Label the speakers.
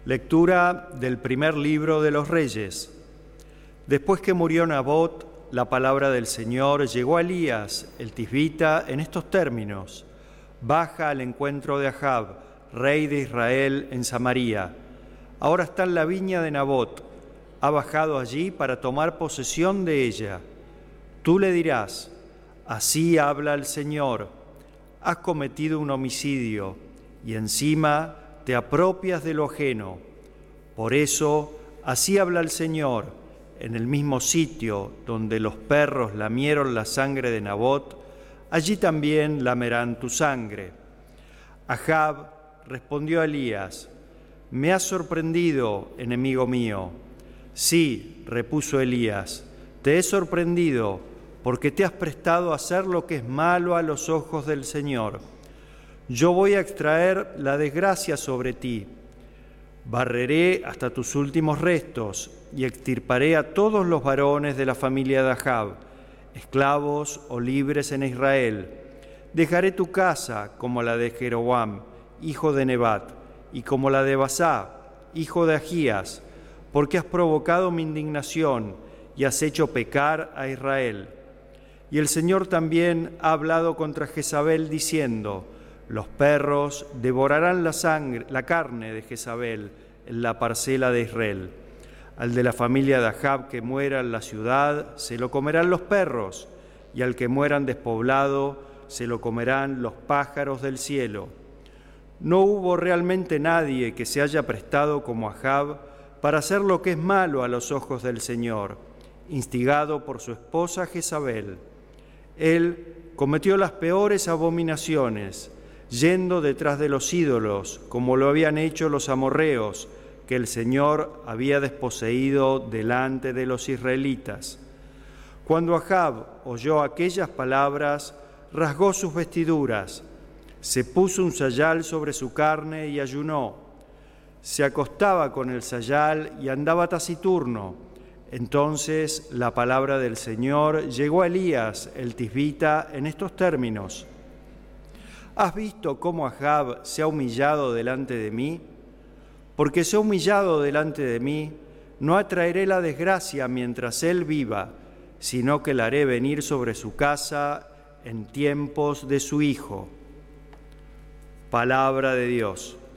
Speaker 1: Lectura del primer libro de los Reyes. Después que murió Nabot, la palabra del Señor llegó a Elías, el tisbita, en estos términos: Baja al encuentro de Ahab, rey de Israel, en Samaria. Ahora está en la viña de Nabot. Ha bajado allí para tomar posesión de ella. Tú le dirás: así habla el Señor, has cometido un homicidio y encima te apropias de lo ajeno. Por eso, así habla el Señor: en el mismo sitio donde los perros lamieron la sangre de Nabot, allí también lamerán tu sangre. Ahab respondió a Elías: me has sorprendido, enemigo mío. Sí, repuso Elías, te he sorprendido porque te has prestado a hacer lo que es malo a los ojos del Señor. Yo voy a extraer la desgracia sobre ti. Barreré hasta tus últimos restos y extirparé a todos los varones de la familia de Ahab, esclavos o libres en Israel. Dejaré tu casa como la de Jeroboam, hijo de Nebat, y como la de Basá, hijo de Agías, porque has provocado mi indignación y has hecho pecar a Israel. Y el Señor también ha hablado contra Jezabel diciendo: los perros devorarán la carne de Jezabel en la parcela de Israel. Al de la familia de Ahab que muera en la ciudad, se lo comerán los perros, y al que muera en despoblado, se lo comerán los pájaros del cielo. No hubo realmente nadie que se haya prestado como Ahab para hacer lo que es malo a los ojos del Señor, instigado por su esposa Jezabel. Él cometió las peores abominaciones, yendo detrás de los ídolos, como lo habían hecho los amorreos, que el Señor había desposeído delante de los israelitas. Cuando Ahab oyó aquellas palabras, rasgó sus vestiduras, se puso un sayal sobre su carne y ayunó. Se acostaba con el sayal y andaba taciturno. Entonces la palabra del Señor llegó a Elías, el tisbita, en estos términos: ¿has visto cómo Ahab se ha humillado delante de mí? Porque se ha humillado delante de mí, no atraeré la desgracia mientras él viva, sino que la haré venir sobre su casa en tiempos de su hijo. Palabra de Dios.